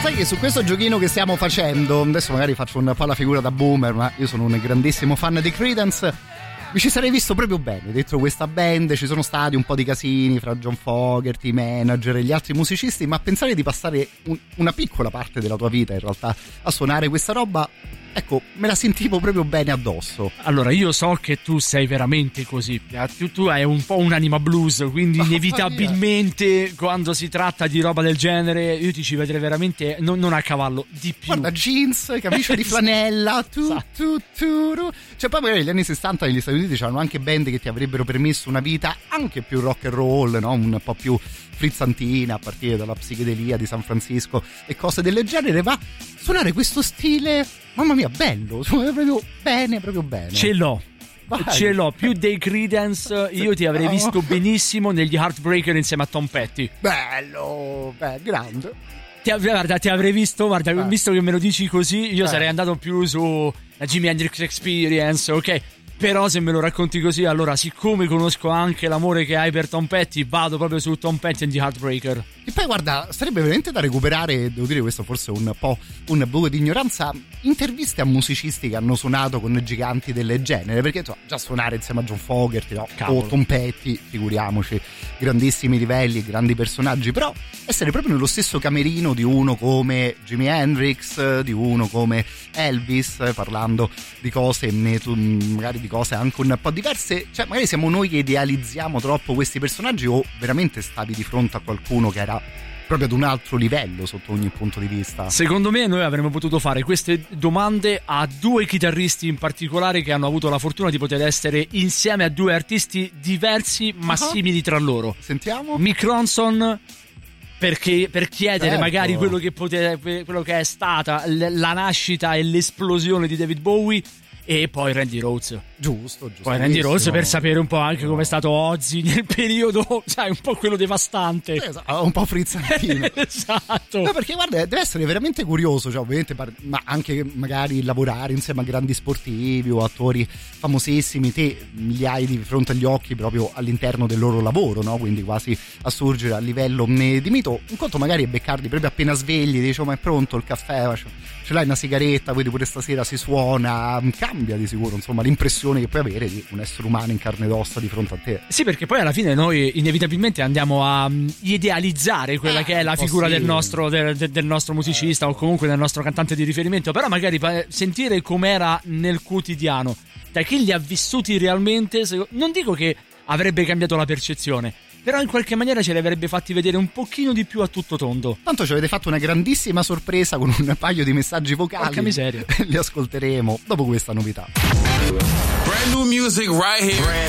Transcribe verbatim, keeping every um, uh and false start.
Sai che su questo giochino che stiamo facendo, adesso magari faccio un po' la figura da boomer, ma io sono un grandissimo fan di Creedence, mi ci sarei visto proprio bene dentro questa band. Ci sono stati un po' di casini fra John Fogerty, i manager e gli altri musicisti, ma pensare di passare un, una piccola parte della tua vita in realtà a suonare questa roba, ecco, me la sentivo proprio bene addosso. Allora, io so che tu sei veramente così, tu, tu hai un po' un'anima blues, quindi inevitabilmente quando si tratta di roba del genere io ti ci vedrei veramente non, non a cavallo, di più. Guarda, jeans, camicia di flanella, tu, tu, tu, tu. Cioè poi magari negli anni sessanta negli Stati Uniti c'erano anche band che ti avrebbero permesso una vita anche più rock and roll, no? Un po' più frizzantina, a partire dalla psichedelia di San Francisco e cose del genere, ma suonare questo stile, mamma mia, bello, suona proprio bene, proprio bene. Ce l'ho. Vai. Ce l'ho, più dei Creedence io ti avrei visto benissimo negli Heartbreaker insieme a Tom Petty. Bello, beh, grande. Ti, guarda, ti avrei visto, guarda, eh. visto che me lo dici così, io eh. sarei andato più su la Jimi Hendrix Experience, ok? Però se me lo racconti così, allora siccome conosco anche l'amore che hai per Tom Petty, vado proprio su Tom Petty and the Heartbreaker. E poi guarda, sarebbe veramente da recuperare, devo dire questo forse un po' un buco di ignoranza, interviste a musicisti che hanno suonato con giganti del genere, perché insomma, già suonare insieme a John Fogerty, no? O Tom Petty, figuriamoci, grandissimi livelli, grandi personaggi, però essere proprio nello stesso camerino di uno come Jimi Hendrix, di uno come Elvis, parlando di cose magari di cose anche un po' diverse, cioè magari siamo noi che idealizziamo troppo questi personaggi, o veramente stavi di fronte a qualcuno che era proprio ad un altro livello sotto ogni punto di vista? Secondo me noi avremmo potuto fare queste domande a due chitarristi in particolare che hanno avuto la fortuna di poter essere insieme a due artisti diversi ma uh-huh. simili tra loro. Sentiamo. Mick Ronson, perché per chiedere certo. magari quello che, pote, quello che è stata la nascita e l'esplosione di David Bowie, e poi Randy Rhoads. Giusto, giusto. Poi Randy Rhoads per sapere un po' anche no. come è stato Ozzy nel periodo, sai, un po' quello devastante. Esatto, un po' frizzantino. Esatto. No, perché guarda, deve essere veramente curioso, cioè ovviamente, ma anche magari lavorare insieme a grandi sportivi o attori famosissimi, te li hai di fronte agli occhi proprio all'interno del loro lavoro, no? Quindi quasi assurgere a livello di mito. Un conto magari è beccarli proprio appena svegli, dici, oh, ma è pronto il caffè, ce l'hai una sigaretta, vedi pure stasera si suona, cambia di sicuro, insomma, l'impressione che puoi avere di un essere umano in carne ed ossa di fronte a te. Sì, perché poi alla fine noi inevitabilmente andiamo a idealizzare quella eh, che è la figura del nostro, del, del nostro musicista eh, o comunque del nostro cantante di riferimento, però magari sentire com'era nel quotidiano da chi li ha vissuti realmente, non dico che avrebbe cambiato la percezione, però in qualche maniera ce li avrebbe fatti vedere un pochino di più a tutto tondo. Tanto ci avete fatto una grandissima sorpresa con un paio di messaggi vocali. Porca miseria. Li ascolteremo dopo questa novità. Brand new music right here.